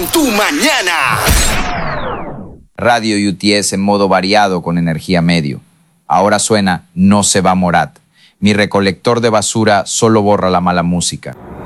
Tu mañana. Radio UTS en modo variado con energía medio. Ahora suena No se va Morat. Mi recolector de basura solo borra la mala música.